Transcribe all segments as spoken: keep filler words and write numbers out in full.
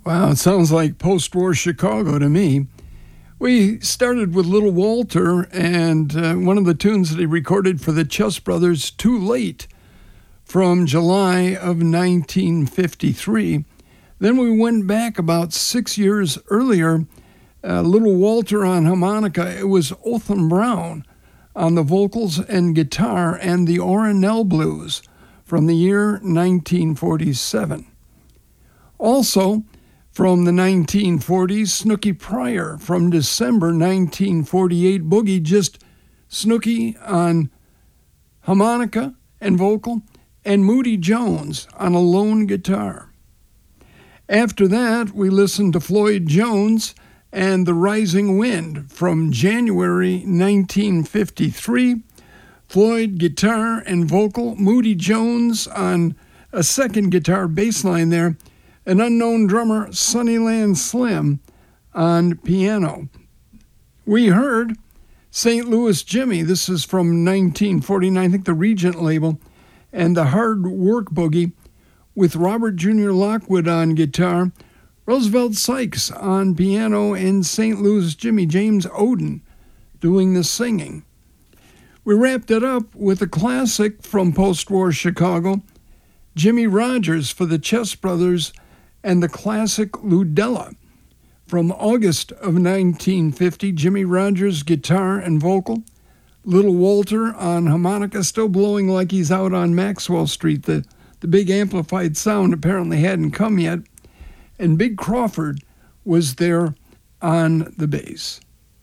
Wow, it sounds like post-war Chicago to me. We started with Little Walter and uh, one of the tunes that he recorded for the Chess Brothers, Too Late, from July of nineteen fifty-three. Then we went back about six years earlier, uh, Little Walter on harmonica. It was Otham Brown on the vocals and guitar, and the Ornell Blues from the year nineteen forty-seven. Also, from the nineteen forties, Snooky Pryor from December nineteen forty-eight, Boogie, just Snooky on harmonica and vocal, and Moody Jones on a lone guitar. After that, we listened to Floyd Jones and The Rising Wind from January nineteen fifty-three. Floyd, guitar and vocal, Moody Jones on a second guitar bass line there, an unknown drummer, Sunnyland Slim, on piano. We heard Saint Louis Jimmy. This is from nineteen forty-nine, I think the Regent label, and the Hard Work Boogie with Robert Junior Lockwood on guitar, Roosevelt Sykes on piano, and Saint Louis Jimmy, James Oden, doing the singing. We wrapped it up with a classic from post-war Chicago, Jimmy Rogers for the Chess Brothers, and the classic Ludella from August of nineteen fifty. Jimmy Rogers, guitar and vocal. Little Walter on harmonica, still blowing like he's out on Maxwell Street. The, the big amplified sound apparently hadn't come yet. And Big Crawford was there on the bass.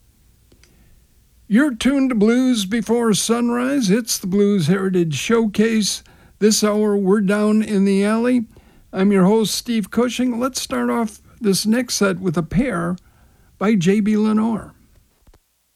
You're tuned to Blues Before Sunrise. It's the Blues Heritage Showcase. This hour, we're down in the alley. I'm your host, Steve Cushing. Let's start off this next set with a pair by J B Lenore.